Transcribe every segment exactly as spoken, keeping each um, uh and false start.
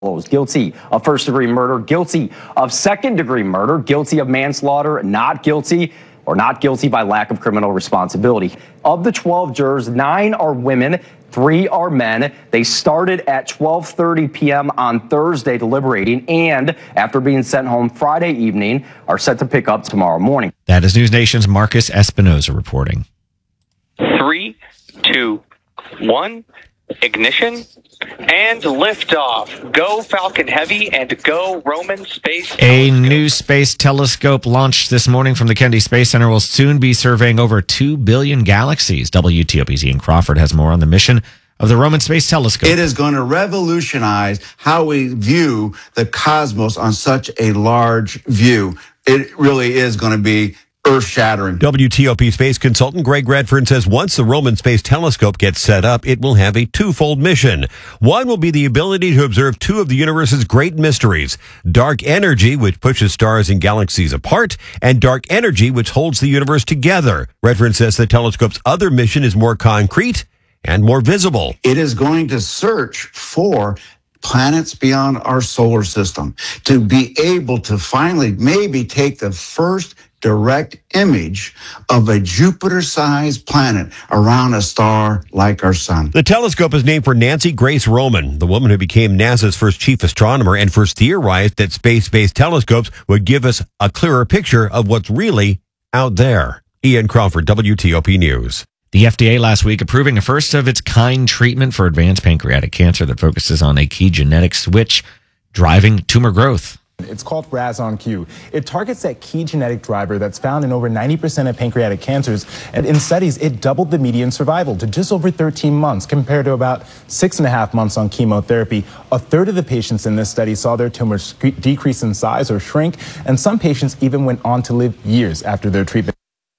Guilty of first-degree murder, guilty of second-degree murder, guilty of manslaughter, not guilty, or not guilty by lack of criminal responsibility. Of the twelve jurors, nine are women, three are men. They started at twelve thirty p.m. on Thursday deliberating, and after being sent home Friday evening, are set to pick up tomorrow morning. That is News Nation's Marcus Espinoza reporting. Three, two, one, ignition. And liftoff. Go Falcon Heavy and go Roman Space Telescope. A new space telescope launched this morning from the Kennedy Space Center will soon be surveying over two billion galaxies. W T O P's Ian Crawford has more on the mission of the Roman Space Telescope. It is going to revolutionize how we view the cosmos on such a large view. It really is going to be earth-shattering. W T O P space consultant Greg Redfern says once the Roman Space Telescope gets set up, it will have a twofold mission. One will be the ability to observe two of the universe's great mysteries, dark energy, which pushes stars and galaxies apart, and dark energy, which holds the universe together. Redfern says the telescope's other mission is more concrete and more visible. It is going to search for planets beyond our solar system to be able to finally maybe take the first direct image of a Jupiter-sized planet around a star like our sun. The telescope is named for Nancy Grace Roman, the woman who became NASA's first chief astronomer and first theorized that space-based telescopes would give us a clearer picture of what's really out there. Ian Crawford, W T O P News. The F D A last week approving a first-of-its-kind treatment for advanced pancreatic cancer that focuses on a key genetic switch driving tumor growth. It's called RAS-on-Q. It targets that key genetic driver that's found in over ninety percent of pancreatic cancers. And in studies, it doubled the median survival to just over thirteen months compared to about six and a half months on chemotherapy. A third of the patients in this study saw their tumors decrease in size or shrink, and some patients even went on to live years after their treatment.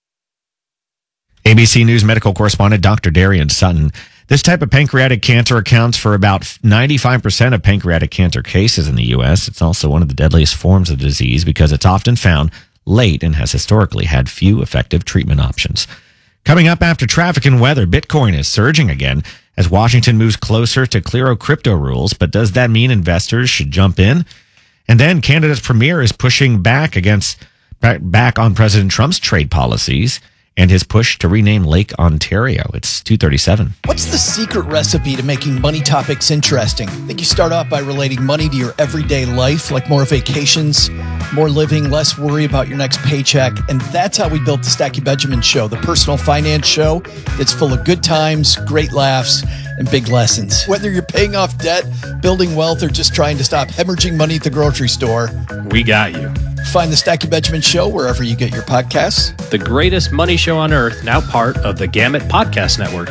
A B C News medical correspondent Doctor Darian Sutton. This type of pancreatic cancer accounts for about ninety-five percent of pancreatic cancer cases in the U S. It's also one of the deadliest forms of the disease because it's often found late and has historically had few effective treatment options. Coming up after traffic and weather, Bitcoin is surging again as Washington moves closer to clear crypto rules. But does that mean investors should jump in? And then Canada's premier is pushing back against back on President Trump's trade policies and his push to rename Lake Ontario. It's two thirty-seven. What's the secret recipe to making money topics interesting? I think you start off by relating money to your everyday life, like more vacations, more living, less worry about your next paycheck. And that's how we built the Stacky Benjamin Show, the personal finance show that's full of good times, great laughs, and big lessons. Whether you're paying off debt, building wealth, or just trying to stop hemorrhaging money at the grocery store, we got you. Find the Stacky Benjamin Show wherever you get your podcasts. The greatest money show on earth, now part of the Gamut Podcast Network.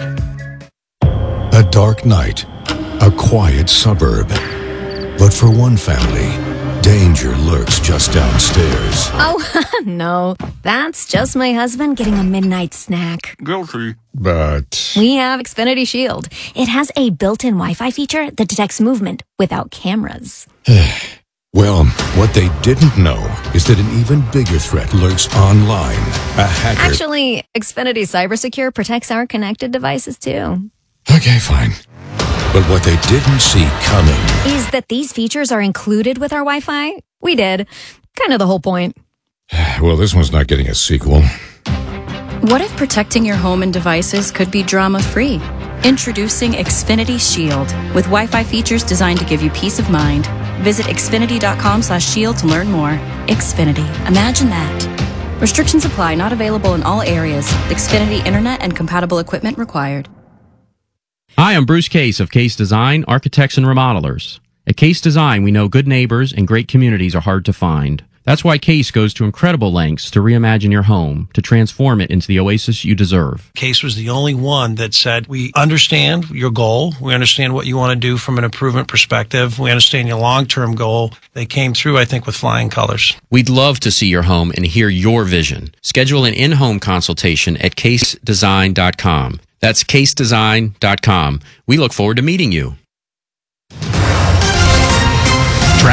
A dark night, a quiet suburb. But for one family, danger lurks just downstairs. Oh, no. That's just my husband getting a midnight snack. Guilty. But we have Xfinity Shield. It has a built-in Wi-Fi feature that detects movement without cameras. Well, what they didn't know is that an even bigger threat lurks online. A hacker. Actually, Xfinity CyberSecure protects our connected devices too. Okay, fine. But what they didn't see coming is that these features are included with our Wi-Fi. We did. Kind of the whole point. Well, this one's not getting a sequel. What if protecting your home and devices could be drama-free? Introducing Xfinity Shield with Wi-Fi features designed to give you peace of mind. Visit xfinity.com slash shield to learn more. Xfinity. Imagine that. Restrictions apply. Not available in all areas. Xfinity Internet and compatible equipment required. Hi, I'm Bruce Case of Case Design, Architects and Remodelers. At Case Design, we know good neighbors and great communities are hard to find. That's why Case goes to incredible lengths to reimagine your home, to transform it into the oasis you deserve. Case was the only one that said, we understand your goal. We understand what you want to do from an improvement perspective. We understand your long-term goal. They came through, I think, with flying colors. We'd love to see your home and hear your vision. Schedule an in-home consultation at case design dot com. That's case design dot com. We look forward to meeting you. Traffic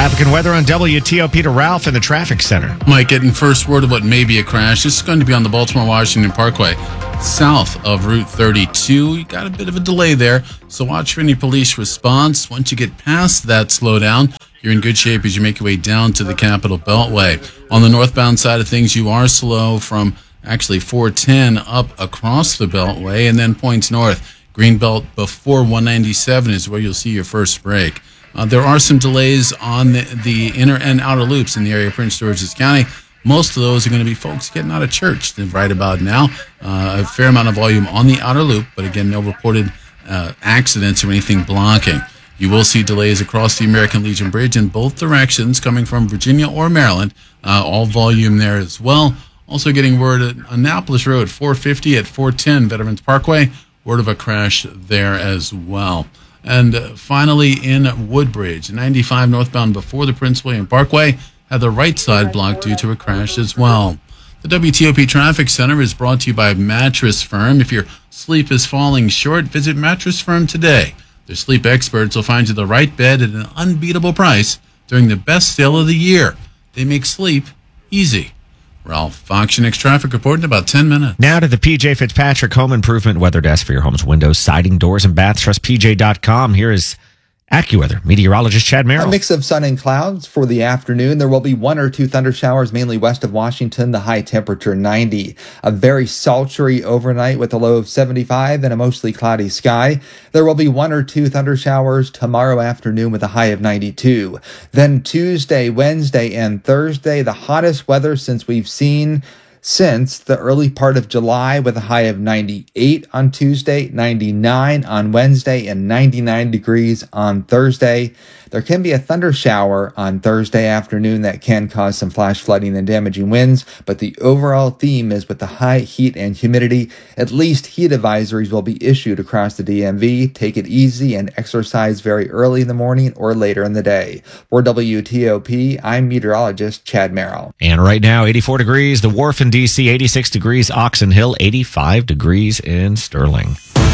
Traffic and weather on W T O P to Ralph in the traffic center. Mike, getting first word of what may be a crash. This is going to be on the Baltimore-Washington Parkway, south of Route thirty-two. You got a bit of a delay there, so watch for any police response. Once you get past that slowdown, you're in good shape as you make your way down to the Capitol Beltway. On the northbound side of things, you are slow from actually four ten up across the Beltway and then points north. Greenbelt before one ninety-seven is where you'll see your first break. Uh, there are some delays on the, the inner and outer loops in the area of Prince George's County. Most of those are going to be folks getting out of church right about now. Uh, a fair amount of volume on the outer loop, but again, no reported uh, accidents or anything blocking. You will see delays across the American Legion Bridge in both directions coming from Virginia or Maryland. Uh, all volume there as well. Also getting word at Annapolis Road, four fifty at four ten Veterans Parkway. Word of a crash there as well. And uh, finally in Woodbridge, ninety-five northbound before the Prince William Parkway had the right side blocked due to a crash as well. The W T O P Traffic Center is brought to you by Mattress Firm. If your sleep is falling short, visit Mattress Firm today. Their sleep experts will find you the right bed at an unbeatable price during the best sale of the year. They make sleep easy. Ralph, Fox Next Traffic Report in about ten minutes. Now to the P J Fitzpatrick Home Improvement Weather Desk for your home's windows, siding, doors, and baths. Trust P J dot com. Here is AccuWeather meteorologist Chad Merrill. A mix of sun and clouds for the afternoon. There will be one or two thunder showers, mainly west of Washington. The high temperature ninety. A very sultry overnight with a low of seventy-five and a mostly cloudy sky. There will be one or two thunder showers tomorrow afternoon with a high of ninety-two. Then Tuesday, Wednesday, and Thursday, the hottest weather since we've seen since the early part of July, with a high of ninety-eight on Tuesday, ninety-nine on Wednesday, and ninety-nine degrees on Thursday. There can be a thunder shower on Thursday afternoon that can cause some flash flooding and damaging winds, but the overall theme is with the high heat and humidity, at least heat advisories will be issued across the D M V. Take it easy and exercise very early in the morning or later in the day. For W T O P, I'm meteorologist Chad Merrill. And right now, eighty-four degrees, the Wharf in D C, eighty-six degrees, Oxon Hill, eighty-five degrees in Sterling.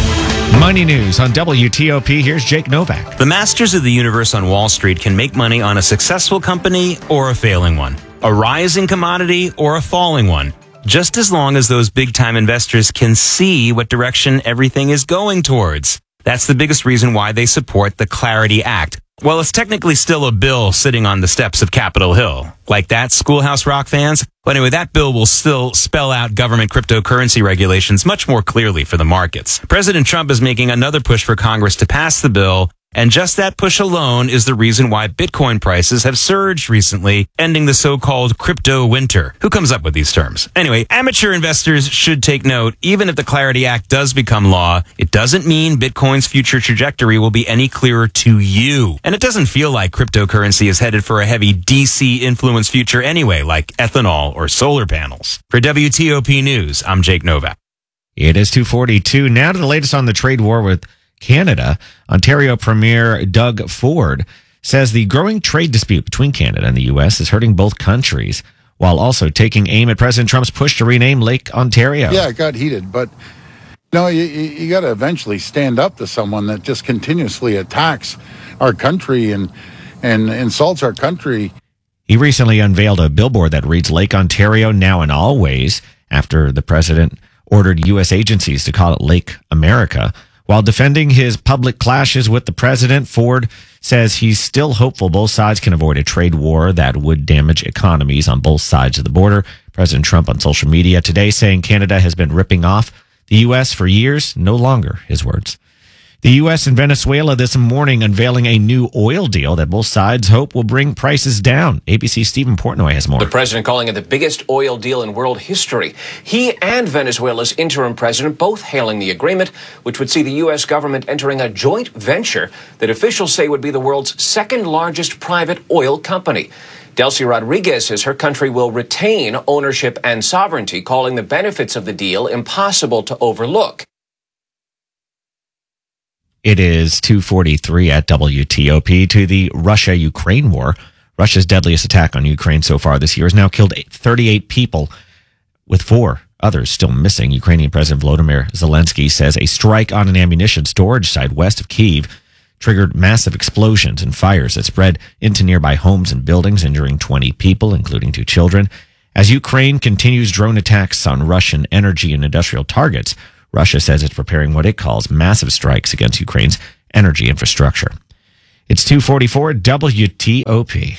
Money news on W T O P. Here's Jake Novak. The masters of the universe on Wall Street can make money on a successful company or a failing one, a rising commodity or a falling one, just as long as those big-time investors can see what direction everything is going towards. That's the biggest reason why they support the Clarity Act. Well, it's technically still a bill sitting on the steps of Capitol Hill. Like that, Schoolhouse Rock fans? But anyway, that bill will still spell out government cryptocurrency regulations much more clearly for the markets. President Trump is making another push for Congress to pass the bill, and just that push alone is the reason why Bitcoin prices have surged recently, ending the so-called crypto winter. Who comes up with these terms? Anyway, amateur investors should take note. Even if the Clarity Act does become law, it doesn't mean Bitcoin's future trajectory will be any clearer to you. And it doesn't feel like cryptocurrency is headed for a heavy D C-influenced future anyway, like ethanol or solar panels. For W T O P News, I'm Jake Novak. It is two forty-two. Now to the latest on the trade war with Canada. Ontario Premier Doug Ford says the growing trade dispute between Canada and the U S is hurting both countries, while also taking aim at President Trump's push to rename Lake Ontario. Yeah, it got heated, but no, you, you got to eventually stand up to someone that just continuously attacks our country and and insults our country. He recently unveiled a billboard that reads Lake Ontario now and always, after the president ordered U S agencies to call it Lake America. While defending his public clashes with the president, Ford says he's still hopeful both sides can avoid a trade war that would damage economies on both sides of the border. President Trump on social media today saying Canada has been ripping off the U S for years, no longer his words. The U S and Venezuela this morning unveiling a new oil deal that both sides hope will bring prices down. A B C's Stephen Portnoy has more. The president calling it the biggest oil deal in world history. He and Venezuela's interim president both hailing the agreement, which would see the U S government entering a joint venture that officials say would be the world's second largest private oil company. Delcy Rodriguez says her country will retain ownership and sovereignty, calling the benefits of the deal impossible to overlook. It is two forty-three at W T O P. To the Russia-Ukraine war. Russia's deadliest attack on Ukraine so far this year has now killed thirty-eight people, with four others still missing. Ukrainian President Volodymyr Zelensky says a strike on an ammunition storage site west of Kyiv triggered massive explosions and fires that spread into nearby homes and buildings, injuring twenty people, including two children. As Ukraine continues drone attacks on Russian energy and industrial targets, Russia says it's preparing what it calls massive strikes against Ukraine's energy infrastructure. It's two forty-four W T O P.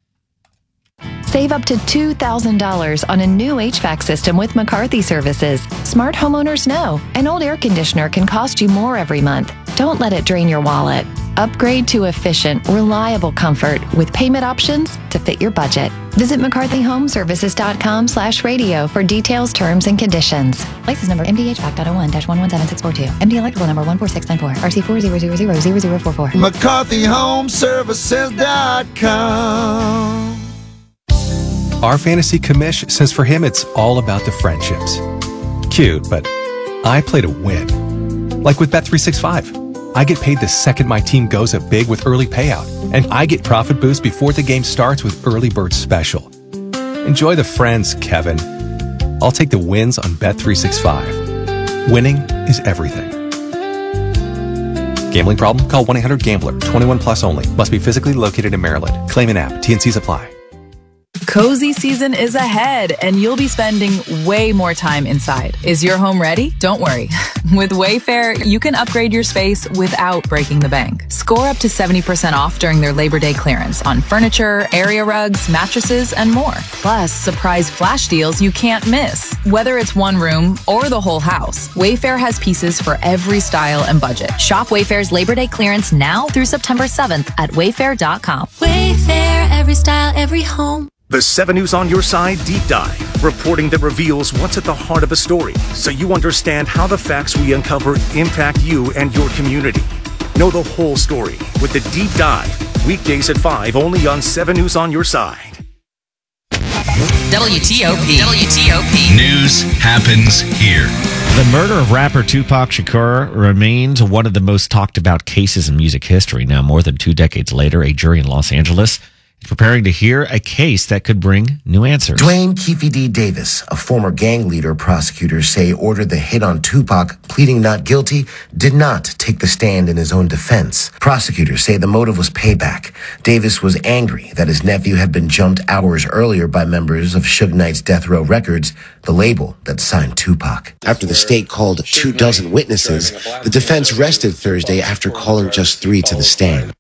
Save up to two thousand dollars on a new H V A C system with McCarthy Services. Smart homeowners know an old air conditioner can cost you more every month. Don't let it drain your wallet. Upgrade to efficient, reliable comfort with payment options to fit your budget. Visit McCarthy Home Services dot com slash radio for details, terms, and conditions. License number M D H V A C dot oh one dash one one seven six four two. M D Electrical number one four six nine four. R C four zero zero zero zero zero four four. McCarthy Home Services dot com. Our fantasy commish says for him it's all about the friendships. Cute, but I play to win. Like with Bet three sixty-five. I get paid the second my team goes up big with early payout, and I get profit boost before the game starts with Early Bird Special. Enjoy the friends, Kevin. I'll take the wins on Bet three sixty-five. Winning is everything. Gambling problem? Call one eight hundred gambler. twenty-one plus only. Must be physically located in Maryland. Claim an app. T and Cs apply. Cozy season is ahead, and you'll be spending way more time inside. Is your home ready? Don't worry. With Wayfair, you can upgrade your space without breaking the bank. Score up to seventy percent off during their Labor Day clearance on furniture, area rugs, mattresses, and more. Plus, surprise flash deals you can't miss. Whether it's one room or the whole house, Wayfair has pieces for every style and budget. Shop Wayfair's Labor Day clearance now through September seventh at wayfair dot com. Wayfair, every style, every home. The seven News on Your Side Deep Dive, reporting that reveals what's at the heart of a story, so you understand how the facts we uncover impact you and your community. Know the whole story with the Deep Dive, weekdays at five, only on seven News on Your Side. W T O P. W T O P. News happens here. The murder of rapper Tupac Shakur remains one of the most talked about cases in music history. Now, more than two decades later, a jury in Los Angeles is preparing to hear a case that could bring new answers. Dwayne Keefe D. Davis, a former gang leader, prosecutors say ordered the hit on Tupac, pleading not guilty, did not take the stand in his own defense. Prosecutors say the motive was payback. Davis was angry that his nephew had been jumped hours earlier by members of Suge Knight's Death Row Records, the label that signed Tupac. After the state called two dozen witnesses, the defense rested Thursday after calling just three to the stand.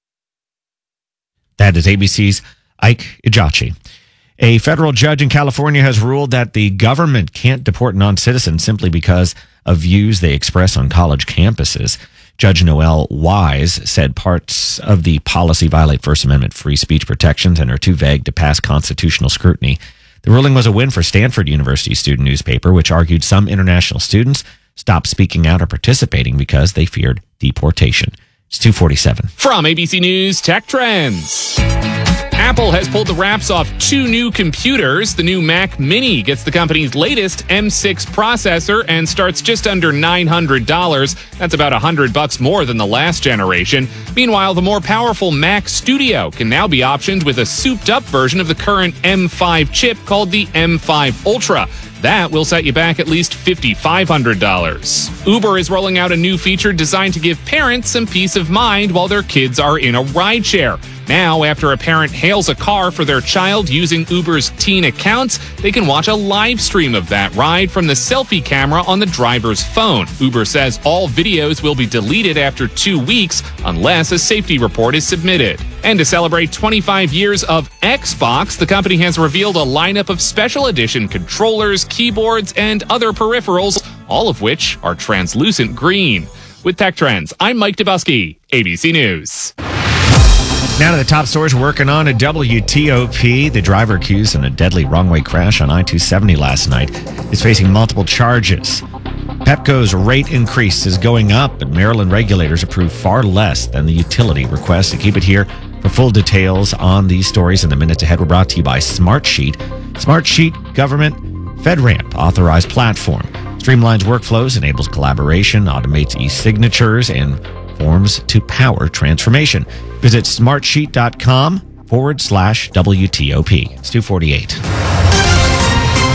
That is A B C's Ike Ejachi. A federal judge in California has ruled that the government can't deport non-citizens simply because of views they express on college campuses. Judge Noel Wise said parts of the policy violate First Amendment free speech protections and are too vague to pass constitutional scrutiny. The ruling was a win for Stanford University student newspaper, which argued some international students stopped speaking out or participating because they feared deportation. It's two forty-seven. From A B C News Tech Trends. Apple has pulled the wraps off two new computers. The new Mac Mini gets the company's latest M six processor and starts just under nine hundred dollars. That's about one hundred bucks more than the last generation. Meanwhile, the more powerful Mac Studio can now be optioned with a souped-up version of the current M five chip called the M five Ultra. That will set you back at least five thousand five hundred dollars. Uber is rolling out a new feature designed to give parents some peace of mind while their kids are in a rideshare. Now, after a parent hails a car for their child using Uber's teen accounts, they can watch a live stream of that ride from the selfie camera on the driver's phone. Uber says all videos will be deleted after two weeks unless a safety report is submitted. And to celebrate twenty-five years of Xbox, the company has revealed a lineup of special edition controllers, keyboards, and other peripherals, all of which are translucent green. With Tech Trends, I'm Mike Dubusky, A B C News. Now to the top stories we're working on at W T O P. The driver accused in a deadly wrong-way crash on I two seventy last night is facing multiple charges. Pepco's rate increase is going up, but Maryland regulators approved far less than the utility request. To keep it here, for full details on these stories in the minutes ahead, we're brought to you by Smartsheet. Smartsheet Government FedRAMP authorized platform. Streamlines workflows, enables collaboration, automates e-signatures, and forms to power transformation. Visit smartsheet.com forward slash WTOP. It's two forty-eight.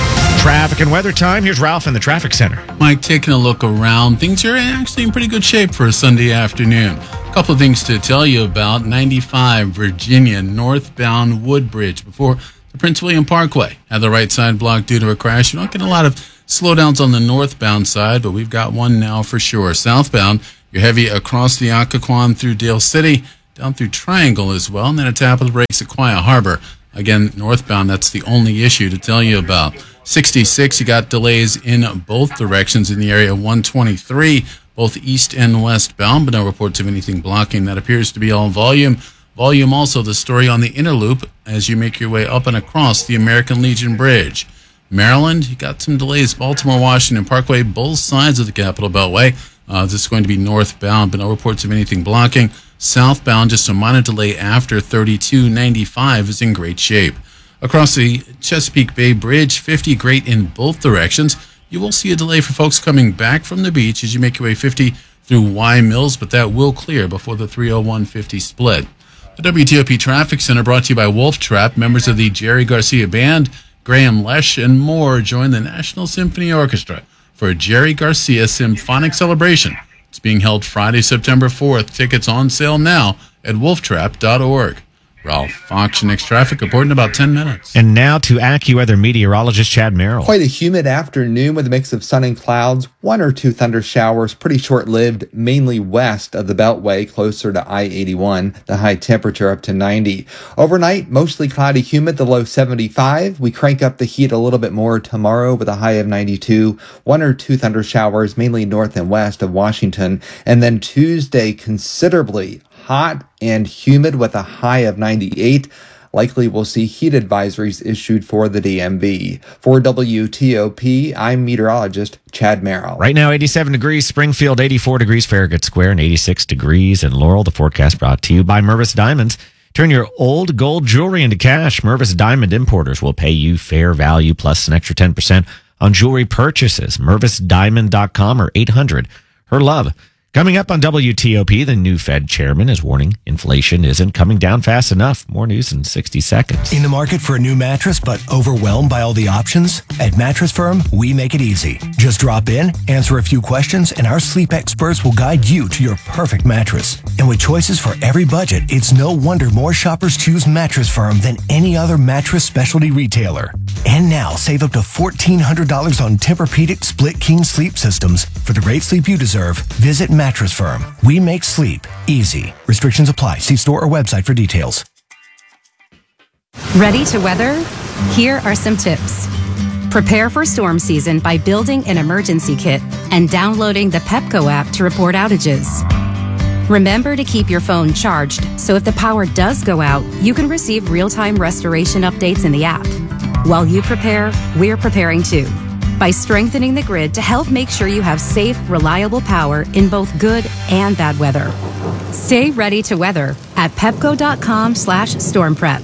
Traffic and weather time. Here's Ralph in the traffic center. Mike, taking a look around, things are actually in pretty good shape for a Sunday afternoon. A couple of things to tell you about. ninety-five Virginia northbound Woodbridge before the Prince William Parkway had the right side blocked due to a crash. You're not getting a lot of slowdowns on the northbound side, but we've got one now for sure. Southbound, you're heavy across the Occoquan through Dale City, down through Triangle as well, and then a tap of the brakes at Quiet Harbor. Again, northbound, that's the only issue to tell you about. sixty-six, you got delays in both directions in the area. one twenty-three, both east and westbound, but no reports of anything blocking. That appears to be all volume. Volume also the story on the inner loop as you make your way up and across the American Legion Bridge. Maryland, you got some delays. Baltimore, Washington Parkway, both sides of the Capitol Beltway. Uh, this is going to be northbound, but no reports of anything blocking. Southbound, just a minor delay after thirty-two ninety-five is in great shape. Across the Chesapeake Bay Bridge, fifty great in both directions. You will see a delay for folks coming back from the beach as you make your way fifty through Y Mills, but that will clear before the three oh one fifty split. The W T O P Traffic Center brought to you by Wolf Trap. Members of the Jerry Garcia Band, Graham Lesh, and more join the National Symphony Orchestra for a Jerry Garcia Symphonic Celebration. It's being held Friday, September fourth. Tickets on sale now at wolf trap dot org. Ralph Fox, Next Traffic, reporting in about ten minutes. And now to AccuWeather meteorologist Chad Merrill. Quite a humid afternoon with a mix of sun and clouds, one or two thunder showers, pretty short-lived, mainly west of the Beltway, closer to I eighty-one, the high temperature up to ninety. Overnight, mostly cloudy humid, the low seventy-five. We crank up the heat a little bit more tomorrow with a high of ninety-two, one or two thunder showers, mainly north and west of Washington. And then Tuesday, considerably hot and humid with a high of ninety-eight. Likely we'll see heat advisories issued for the D M V. For W T O P, I'm meteorologist Chad Merrill. Right now, eighty-seven degrees, Springfield, eighty-four degrees, Farragut Square, and eighty-six degrees in Laurel. The forecast brought to you by Mervis Diamonds. Turn your old gold jewelry into cash. Mervis Diamond Importers will pay you fair value plus an extra ten percent on jewelry purchases. mervis diamond dot com or eight hundred her love. Coming up on W T O P, the new Fed chairman is warning inflation isn't coming down fast enough. More news in sixty seconds. In the market for a new mattress, but overwhelmed by all the options? At Mattress Firm, we make it easy. Just drop in, answer a few questions, and our sleep experts will guide you to your perfect mattress. And with choices for every budget, it's no wonder more shoppers choose Mattress Firm than any other mattress specialty retailer. And now, save up to fourteen hundred dollars on Tempur-Pedic Split King sleep systems. For the great sleep you deserve, visit Mattress Firm. We make sleep easy. Restrictions apply. See store or website for details. Ready to weather? Here are some tips. Prepare for storm season by building an emergency kit and downloading the Pepco app to report outages. Remember to keep your phone charged so if the power does go out, you can receive real-time restoration updates in the app. While you prepare, we're preparing too, by strengthening the grid to help make sure you have safe, reliable power in both good and bad weather. Stay ready to weather at pepco.com slash storm prep.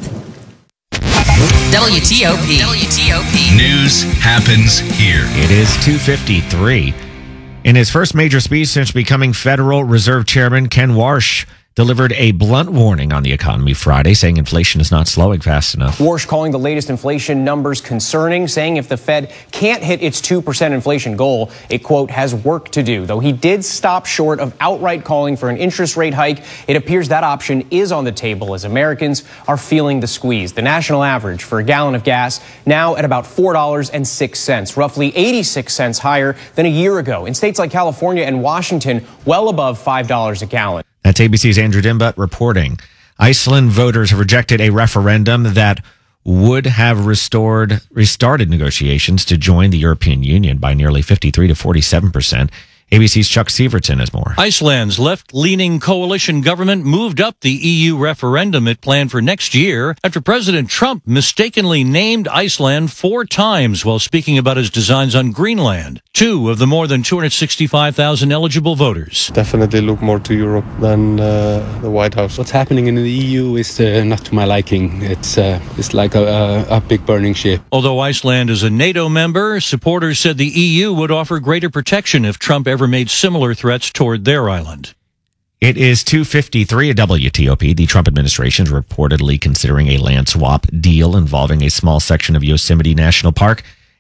W T O P. W T O P. News happens here. It is two fifty-three. In his first major speech since becoming Federal Reserve Chairman, Ken Warsh delivered a blunt warning on the economy Friday, saying inflation is not slowing fast enough. Warsh calling the latest inflation numbers concerning, saying if the Fed can't hit its two percent inflation goal, it, quote, has work to do. Though he did stop short of outright calling for an interest rate hike, it appears that option is on the table as Americans are feeling the squeeze. The national average for a gallon of gas now at about four dollars and six cents, roughly eighty-six cents higher than a year ago. In states like California and Washington, well above five dollars a gallon. That's A B C's Andrew Dimbutt reporting. Iceland voters have rejected a referendum that would have restored restarted negotiations to join the European Union by nearly fifty-three to forty-seven percent. A B C's Chuck Sievertson has more. Iceland's left-leaning coalition government moved up the E U referendum it planned for next year after President Trump mistakenly named Iceland four times while speaking about his designs on Greenland. Two of the more than two hundred sixty-five thousand eligible voters. Definitely look more to Europe than uh, the White House. What's happening in the E U is uh, not to my liking. It's uh, it's like a, a, a big burning ship. Although Iceland is a NATO member, supporters said the E U would offer greater protection if Trump ever made similar threats toward their island. It is two fifty-three at W T O P. The Trump administration is reportedly considering a land swap deal involving a small section of Yosemite National Park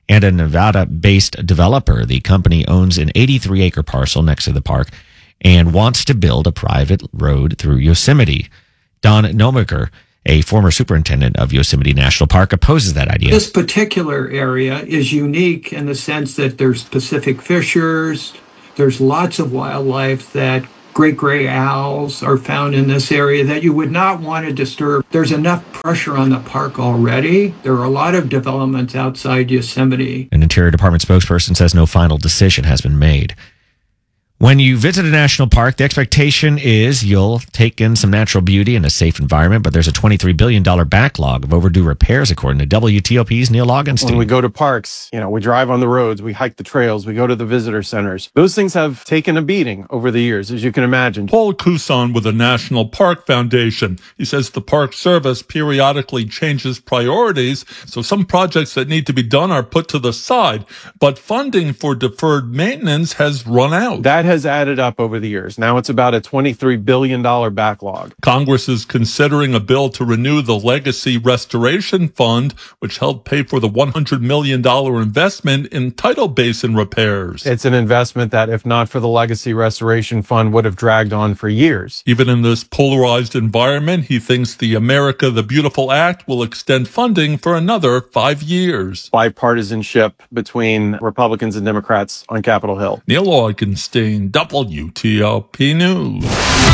and a Nevada-based developer. The company owns an eighty-three acre parcel next to the park and wants to build a private road through Yosemite. Don Nomiker, a former superintendent of Yosemite National Park, opposes that idea. This particular area is unique in the sense that there's Pacific fishers, there's lots of wildlife, that great gray owls are found in this area that you would not want to disturb. There's enough pressure on the park already. There are a lot of developments outside Yosemite. An Interior Department spokesperson says no final decision has been made. When you visit a national park, the expectation is you'll take in some natural beauty in a safe environment, but there's a twenty-three billion dollars backlog of overdue repairs, according to W T O P's Neil Augenstein. When we go to parks, you know, we drive on the roads, we hike the trails, we go to the visitor centers. Those things have taken a beating over the years, as you can imagine. Paul Couson with the National Park Foundation. He says the Park Service periodically changes priorities, so some projects that need to be done are put to the side, but funding for deferred maintenance has run out. That has added up over the years. Now it's about a twenty-three billion dollars backlog. Congress is considering a bill to renew the Legacy Restoration Fund, which helped pay for the one hundred million dollars investment in tidal basin repairs. It's an investment that, if not for the Legacy Restoration Fund, would have dragged on for years. Even in this polarized environment, he thinks the America the Beautiful Act will extend funding for another five years. Bipartisanship between Republicans and Democrats on Capitol Hill. Neil Augenstein, W T O P News.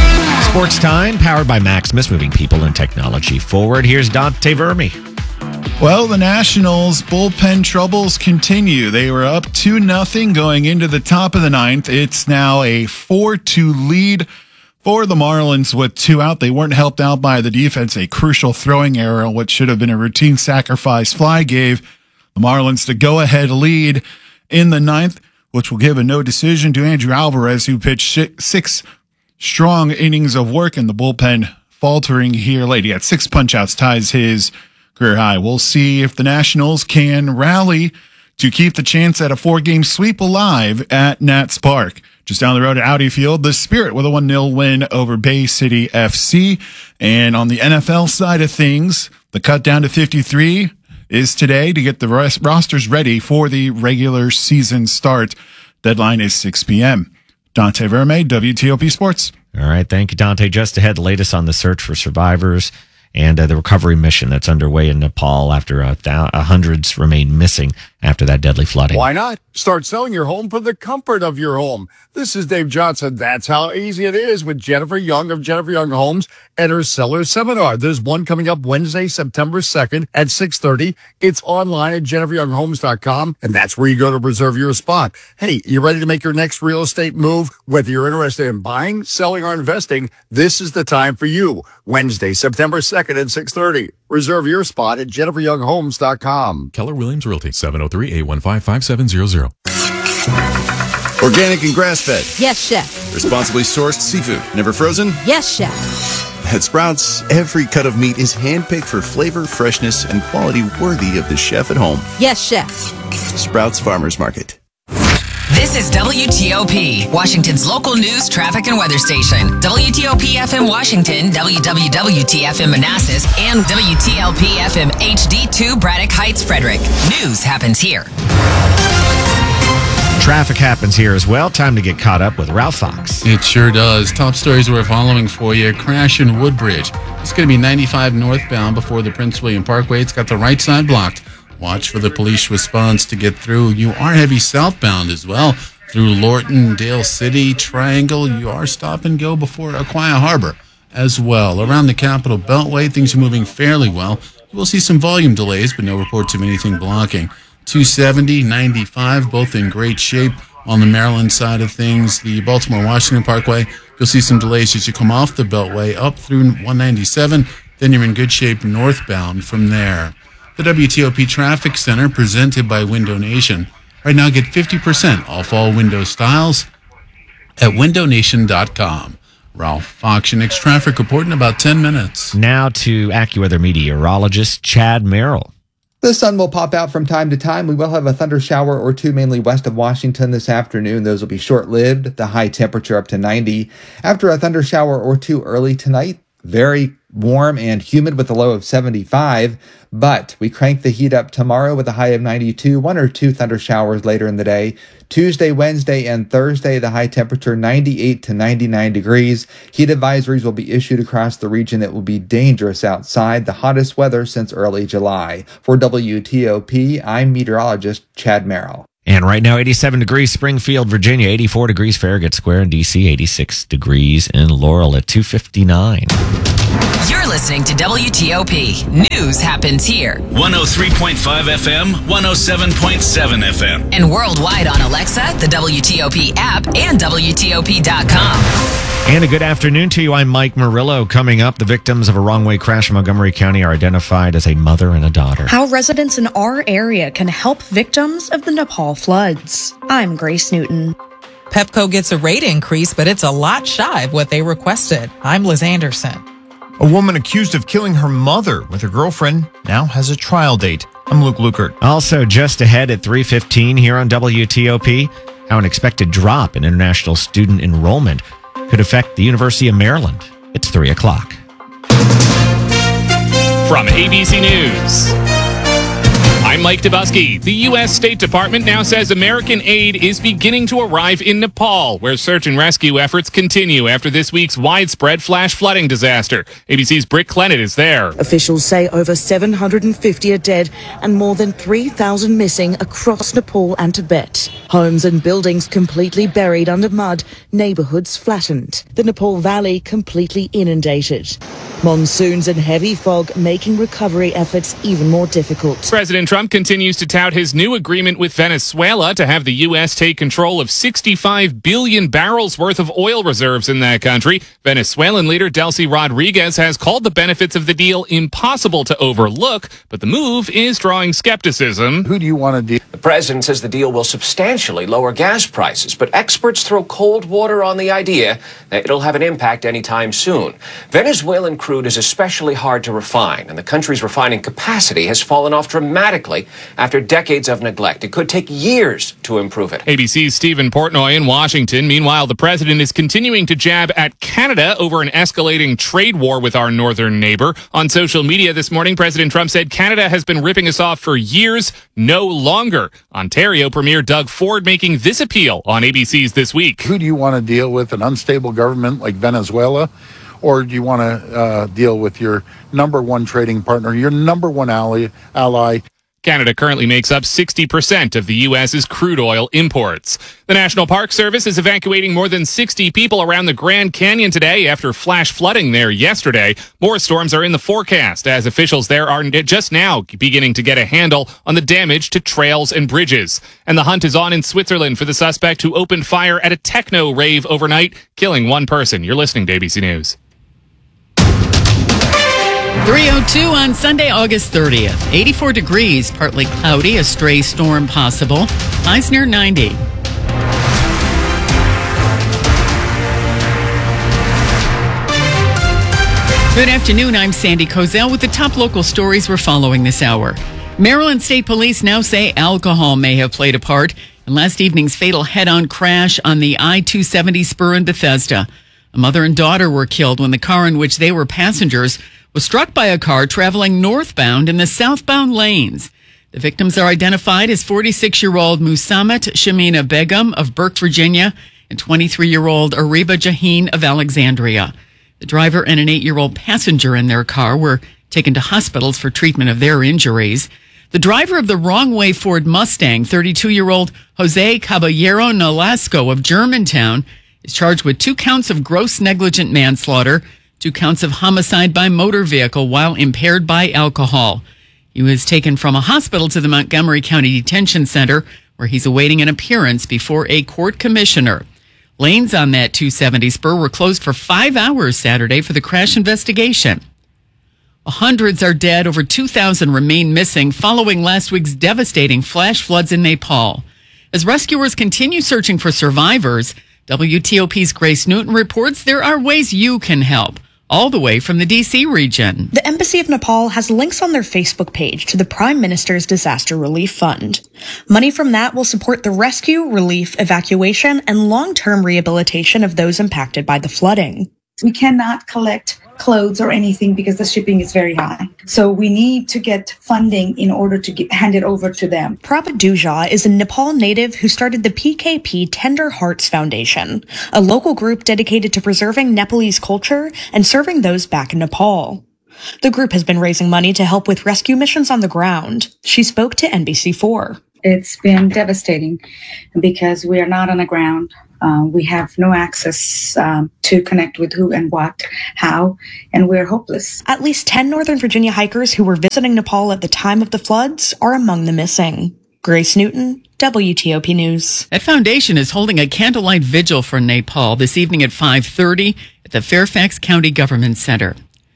Sports Time, powered by Maximus, moving people and technology forward. Here's Dante Vermi. Well, the Nationals' bullpen troubles continue. They were up two nothing going into the top of the ninth. It's now a four two lead for the Marlins with two out. They weren't helped out by the defense. A crucial throwing error, what should have been a routine sacrifice fly, gave the Marlins the go-ahead lead in the ninth, which will give a no decision to Andrew Alvarez, who pitched six strong innings of work, and the bullpen faltering here late. He had six punch-outs, ties his career high. We'll see if the Nationals can rally to keep the chance at a four-game sweep alive at Nats Park. Just down the road at Audi Field, the Spirit with a one nil win over Bay City F C. And on the N F L side of things, the cut down to fifty-three is today to get the rest, rosters ready for the regular season start. Deadline is six p.m. Dante Verme, W T O P Sports. All right, thank you, Dante. Just ahead, the latest on the search for survivors and uh, the recovery mission that's underway in Nepal after uh, th- uh, hundreds remain missing after that deadly flooding. Why not? Start selling your home from the comfort of your home. This is Dave Johnson. That's how easy it is with Jennifer Young of Jennifer Young Homes and her seller seminar. There's one coming up Wednesday, September second at six thirty. It's online at jennifer young homes dot com, and that's where you go to reserve your spot. Hey, you ready to make your next real estate move? Whether you're interested in buying, selling, or investing, this is the time for you. Wednesday, September second at six thirty. Reserve your spot at jennifer young homes dot com. Keller Williams Realty, seven oh three, eight one five, five seven zero zero. Organic and grass-fed. Yes, chef. Responsibly sourced seafood. Never frozen? Yes, chef. At Sprouts, every cut of meat is handpicked for flavor, freshness, and quality worthy of the chef at home. Yes, chef. Sprouts Farmers Market. This is W T O P, Washington's local news, traffic, and weather station. W T O P F M Washington, W W W T F M Manassas, and W T L P F M H D two Braddock Heights, Frederick. News happens here. Traffic happens here as well. Time to get caught up with Ralph Fox. It sure does. Top stories we're following for you. Crash in Woodbridge. It's going to be ninety-five northbound before the Prince William Parkway. It's got the right side blocked. Watch for the police response to get through. You are heavy southbound as well through Lorton, Dale City, Triangle. You are stop and go before Aquia Harbor as well. Around the Capitol Beltway, things are moving fairly well. You will see some volume delays, but no reports of anything blocking. two seventy, ninety-five, both in great shape on the Maryland side of things. The Baltimore-Washington Parkway, you'll see some delays as you come off the Beltway up through one ninety-seven. Then you're in good shape northbound from there. The W T O P Traffic Center, presented by Window Nation. Right now, get fifty percent off all window styles at window nation dot com. Ralph Fox, your next traffic report in about ten minutes. Now to AccuWeather meteorologist Chad Merrill. The sun will pop out from time to time. We will have a thunder shower or two mainly west of Washington this afternoon. Those will be short-lived. The high temperature up to ninety. After a thunder shower or two early tonight, very warm and humid with a low of seventy-five. But we crank the heat up tomorrow with a high of ninety-two, one or two thunder showers later in the day. Tuesday, Wednesday, and Thursday, the high temperature ninety-eight to ninety-nine degrees. Heat advisories will be issued across the region. It will be dangerous outside, the hottest weather since early July. For W T O P, I'm meteorologist Chad Merrill. And right now, eighty-seven degrees Springfield, Virginia, eighty-four degrees Farragut Square in D C, eighty-six degrees in Laurel at two fifty-nine. You're listening to W T O P. News happens here. one oh three point five F M, one oh seven point seven F M. And worldwide on Alexa, the W T O P app, and W T O P dot com. And a good afternoon to you. I'm Mike Murillo. Coming up, the victims of a wrong-way crash in Montgomery County are identified as a mother and a daughter. How residents in our area can help victims of the Nepal floods. I'm Grace Newton. Pepco gets a rate increase, but it's a lot shy of what they requested. I'm Liz Anderson. A woman accused of killing her mother with her girlfriend now has a trial date. I'm Luke Lukert. Also, just ahead at three fifteen here on W T O P, how an expected drop in international student enrollment could affect the University of Maryland. It's three o'clock. From A B C News, I'm Mike Dubusky. The U S State Department now says American aid is beginning to arrive in Nepal, where search and rescue efforts continue after this week's widespread flash flooding disaster. A B C's Britt Clennett is there. Officials say over seven hundred fifty are dead and more than three thousand missing across Nepal and Tibet. Homes and buildings completely buried under mud, neighborhoods flattened. The Nepal Valley completely inundated. Monsoons and heavy fog making recovery efforts even more difficult. President Trump continues to tout his new agreement with Venezuela to have the U S take control of sixty-five billion barrels worth of oil reserves in that country. Venezuelan leader Delcy Rodriguez has called the benefits of the deal impossible to overlook, but the move is drawing skepticism. Who do you want to deal? The president says the deal will substantially lower gas prices, but experts throw cold water on the idea that it'll have an impact anytime soon. Venezuelan crude is especially hard to refine, and the country's refining capacity has fallen off dramatically after decades of neglect. It could take years to improve it. A B C's Stephen Portnoy in Washington. Meanwhile, the president is continuing to jab at Canada over an escalating trade war with our northern neighbor. On social media this morning, President Trump said Canada has been ripping us off for years, no longer. Ontario Premier Doug Ford making this appeal on A B C's This Week. Who do you want to deal with, an unstable government like Venezuela? Or do you want to uh, deal with your number one trading partner, your number one ally, ally? Canada currently makes up sixty percent of the U S's crude oil imports. The National Park Service is evacuating more than sixty people around the Grand Canyon today after flash flooding there yesterday. More storms are in the forecast as officials there are just now beginning to get a handle on the damage to trails and bridges. And the hunt is on in Switzerland for the suspect who opened fire at a techno rave overnight, killing one person. You're listening to A B C News. three oh two on Sunday, August thirtieth. eighty-four degrees, partly cloudy, a stray storm possible. Highs near ninety. Good afternoon, I'm Sandy Kozel with the top local stories we're following this hour. Maryland State Police now say alcohol may have played a part in last evening's fatal head-on crash on the I two seventy spur in Bethesda. A mother and daughter were killed when the car in which they were passengers was struck by a car traveling northbound in the southbound lanes. The victims are identified as forty-six-year-old Musamat Shamina Begum of Burke, Virginia, and twenty-three-year-old Ariba Jaheen of Alexandria. The driver and an eight-year-old passenger in their car were taken to hospitals for treatment of their injuries. The driver of the wrong-way Ford Mustang, thirty-two-year-old Jose Caballero Nolasco of Germantown, is charged with two counts of gross negligent manslaughter, two counts of homicide by motor vehicle while impaired by alcohol. He was taken from a hospital to the Montgomery County Detention Center, where he's awaiting an appearance before a court commissioner. Lanes on that two seventy spur were closed for five hours Saturday for the crash investigation. Hundreds are dead, over two thousand remain missing following last week's devastating flash floods in Nepal. As rescuers continue searching for survivors, W T O P's Grace Newton reports there are ways you can help, all the way from the D C region. The Embassy of Nepal has links on their Facebook page to the Prime Minister's Disaster Relief Fund. Money from that will support the rescue, relief, evacuation, and long-term rehabilitation of those impacted by the flooding. We cannot collect clothes or anything because the shipping is very high. So we need to get funding in order to get, hand it over to them. Prabhat Duja is a Nepal native who started the P K P Tender Hearts Foundation, a local group dedicated to preserving Nepalese culture and serving those back in Nepal. The group has been raising money to help with rescue missions on the ground. She spoke to N B C four. It's been devastating because we are not on the ground. Uh, we have no access um, to connect with who and what, how, and we're hopeless. At least ten Northern Virginia hikers who were visiting Nepal at the time of the floods are among the missing. Grace Newton, W T O P News. That foundation is holding a candlelight vigil for Nepal this evening at five thirty at the Fairfax County Government Center.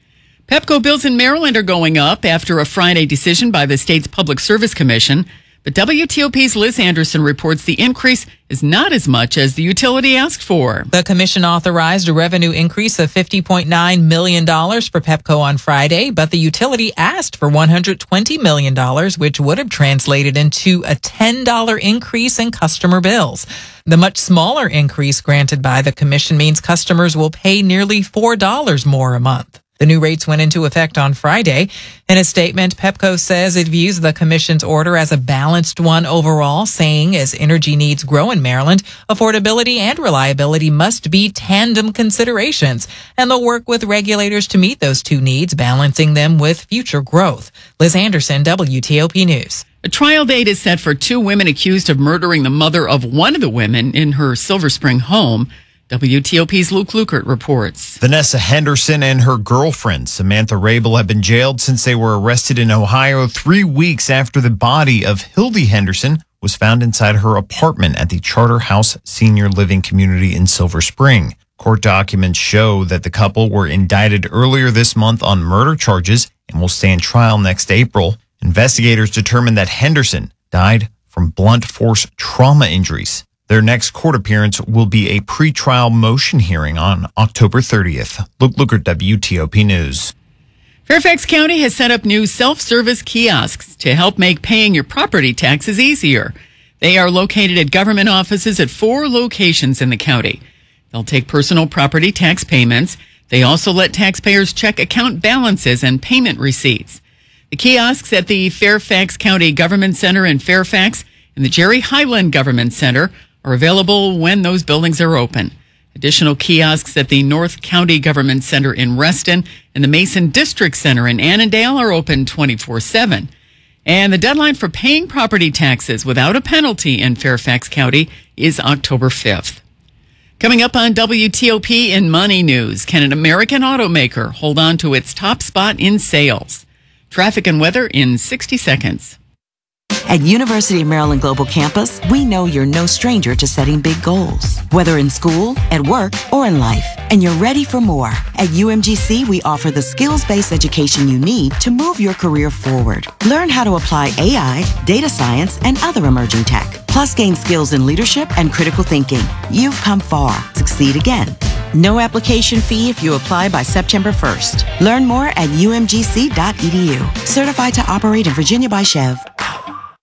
Pepco bills in Maryland are going up after a Friday decision by the state's Public Service Commission. But W T O P's Liz Anderson reports the increase is not as much as the utility asked for. The commission authorized a revenue increase of fifty point nine million dollars for Pepco on Friday, but the utility asked for one hundred twenty million dollars, which would have translated into a ten dollars increase in customer bills. The much smaller increase granted by the commission means customers will pay nearly four dollars more a month. The new rates went into effect on Friday. In a statement, Pepco says it views the commission's order as a balanced one overall, saying as energy needs grow in Maryland, affordability and reliability must be tandem considerations, and they'll work with regulators to meet those two needs, balancing them with future growth. Liz Anderson, W T O P News. A trial date is set for two women accused of murdering the mother of one of the women in her Silver Spring home. W T O P's Luke Lukert reports. Vanessa Henderson and her girlfriend, Samantha Rabel, have been jailed since they were arrested in Ohio three weeks after the body of Hildy Henderson was found inside her apartment at the Charter House Senior Living Community in Silver Spring. Court documents show that the couple were indicted earlier this month on murder charges and will stand trial next April. Investigators determined that Henderson died from blunt force trauma injuries. Their next court appearance will be a pretrial motion hearing on October thirtieth. Luke Lukert, W T O P News. Fairfax County has set up new self-service kiosks to help make paying your property taxes easier. They are located at government offices at four locations in the county. They'll take personal property tax payments. They also let taxpayers check account balances and payment receipts. The kiosks at the Fairfax County Government Center in Fairfax and the Jerry Highland Government Center are available when those buildings are open. Additional kiosks at the North County Government Center in Reston and the Mason District Center in Annandale are open twenty-four seven. And the deadline for paying property taxes without a penalty in Fairfax County is October fifth. Coming up on W T O P in Money News, can an American automaker hold on to its top spot in sales? Traffic and weather in sixty seconds. At University of Maryland Global Campus, we know you're no stranger to setting big goals, whether in school, at work, or in life, and you're ready for more. At U M G C, we offer the skills-based education you need to move your career forward. Learn how to apply A I, data science, and other emerging tech, plus gain skills in leadership and critical thinking. You've come far. Succeed again. No application fee if you apply by September first. Learn more at U M G C dot E D U. Certified to operate in Virginia by Chev.